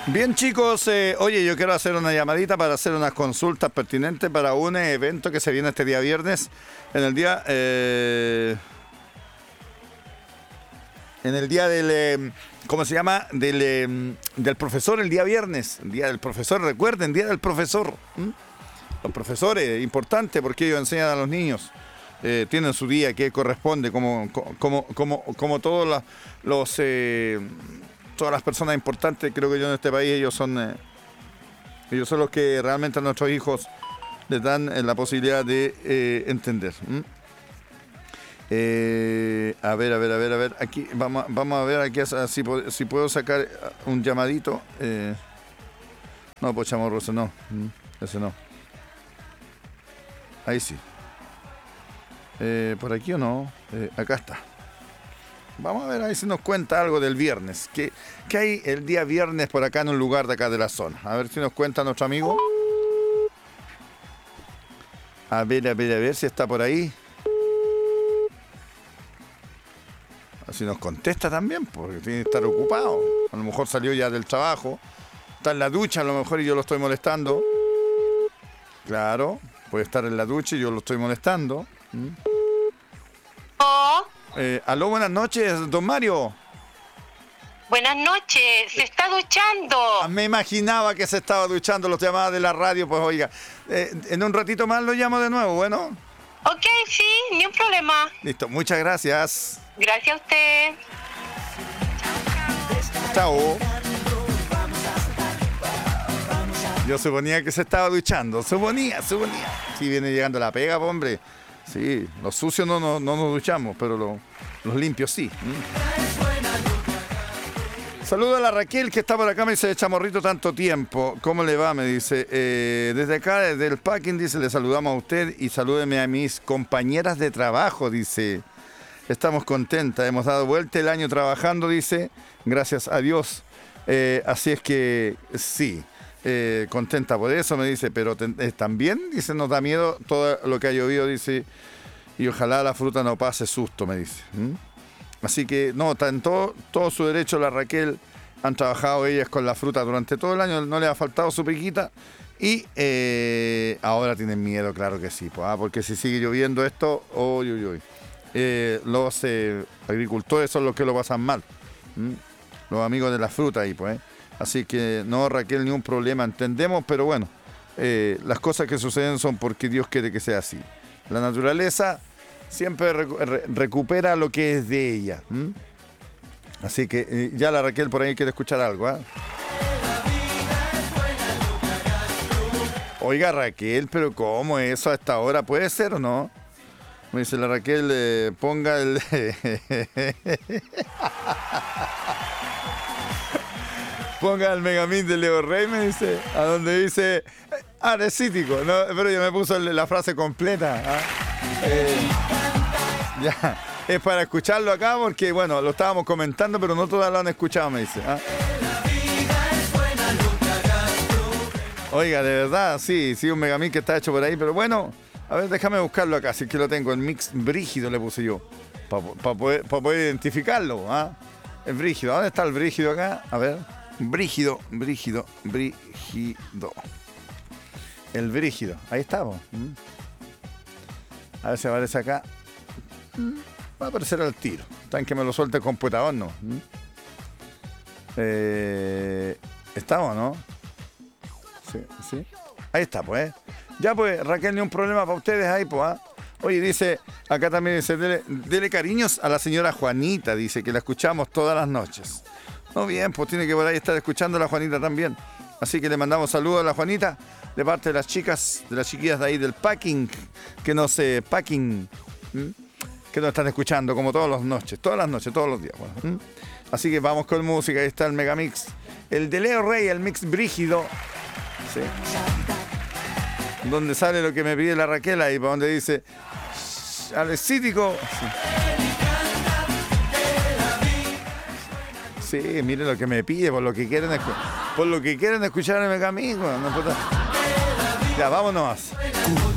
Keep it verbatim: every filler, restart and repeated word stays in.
Bien, chicos, eh, oye, yo quiero hacer una llamadita para hacer unas consultas pertinentes para un evento que se viene este día viernes, en el día, eh, en el día del, eh, ¿cómo se llama? Del, eh, del profesor, el día viernes, el día del profesor, recuerden, día del profesor. ¿Mm? Los profesores, importante porque ellos enseñan a los niños. Eh, tienen su día que corresponde, como, como, como, como todos la, los... Eh, todas las personas importantes, creo que yo en este país, ellos son eh, ellos son los que realmente a nuestros hijos les dan eh, la posibilidad de eh, entender. ¿Mm? Eh, a ver, a ver, a ver, a ver, aquí vamos, vamos a ver aquí si, si puedo sacar un llamadito. Eh, no, pues chamorro, ese no, ¿Mm? ese no. Ahí sí. Eh, ¿Por aquí o no? Eh, acá está. Vamos a ver ahí si nos cuenta algo del viernes. ¿Qué, ¿Qué hay el día viernes por acá en un lugar de acá de la zona? A ver si nos cuenta nuestro amigo. A ver, a ver, a ver si está por ahí. Si nos contesta también, porque tiene que estar ocupado. A lo mejor salió ya del trabajo. Está en la ducha a lo mejor y yo lo estoy molestando. Claro, puede estar en la ducha y yo lo estoy molestando. ¿Mm? Oh. Eh, aló, buenas noches, don Mario. Buenas noches, se está duchando. Me imaginaba que se estaba duchando, los llamadas de la radio, pues oiga, eh, en un ratito más lo llamo de nuevo, ¿bueno? Ok, sí, ni un problema. Listo, muchas gracias. Gracias a usted. Chao. Yo suponía que se estaba duchando, suponía, suponía. Sí, viene llegando la pega, hombre. Sí, los sucios no, no, no nos duchamos, pero lo, los limpios sí. ¿Mm? Saludo a la Raquel que está por acá, me dice, chamorrito, tanto tiempo. ¿Cómo le va? Me dice. Eh, desde acá, desde el packing, dice, le saludamos a usted y salúdeme a mis compañeras de trabajo, dice. Estamos contentas, hemos dado vuelta el año trabajando, dice, gracias a Dios. Eh, así es que sí. Eh, contenta por eso, me dice, pero te, eh, también, dice, nos da miedo todo lo que ha llovido, dice, y ojalá la fruta no pase susto, me dice. ¿Mm? Así que, no, está en todo, todo su derecho la Raquel, han trabajado ellas con la fruta durante todo el año, no le ha faltado su piquita, y eh, ahora tienen miedo, claro que sí, pues, ah, porque si sigue lloviendo esto, uy, uy, uy. Eh, los eh, agricultores son los que lo pasan mal. ¿Mm? Los amigos de la fruta ahí, pues, ¿eh? Así que no, Raquel, ni un problema, entendemos, pero bueno, eh, las cosas que suceden son porque Dios quiere que sea así. La naturaleza siempre recu- re- recupera lo que es de ella. ¿Mm? Así que eh, ya la Raquel por ahí quiere escuchar algo. ¿eh? Oiga, Raquel, pero ¿cómo eso a esta hora? ¿Puede ser o no? Me dice la Raquel, eh, ponga el... Ponga el Megamín de Leo Rey, me dice, a donde dice arecítico, no, pero yo me puso la frase completa. ¿Ah? Eh, ya, es para escucharlo acá porque, bueno, lo estábamos comentando, pero no todas lo han escuchado, me dice. ¿Ah? Oiga, de verdad, sí, sí, un Megamín que está hecho por ahí, pero bueno, a ver, déjame buscarlo acá, si es que lo tengo, el mix brígido le puse yo, para pa poder, pa poder identificarlo. ¿Ah? El brígido, ¿dónde está el brígido acá? A ver. Brígido, brígido, brígido. El brígido. Ahí estamos. ¿Mm? A ver si aparece acá. ¿Mm? Va a aparecer al tiro. Tan que me lo suelte el computador, ¿no? ¿Mm? Eh, ¿Estamos, no? Sí, sí. Ahí está, pues. Ya, pues, Raquel, ni un problema para ustedes ahí, pues. ¿eh? Oye, dice, acá también dice, dele, dele cariños a la señora Juanita, dice, que la escuchamos todas las noches. No, bien, pues tiene que por ahí estar escuchando a la Juanita también. Así que le mandamos saludos a la Juanita de parte de las chicas, de las chiquillas de ahí del packing, que nos eh, packing, ¿m? que nos están escuchando como todas las noches, todas las noches, todos los días. Bueno, ¿m? Así que vamos con música, ahí está el Megamix, el de Leo Rey, el mix brígido, ¿sí? Donde sale lo que me pide la Raquel ahí, para donde dice, alecítico. Sí. Sí, mire lo que me pide, por lo que quieren, escu- por lo que quieren escuchar en el Megamix. No, ya, vámonos.